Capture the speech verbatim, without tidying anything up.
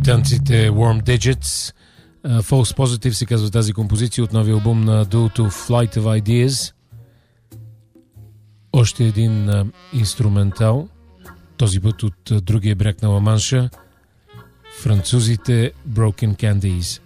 Британците Warm Digits. uh, False Positive се казва тази композиция от новия албум на дуото Flight of Ideas. Още един uh, инструментал, този път от uh, другия бряг на Ла-Манша, французите Broken Candies.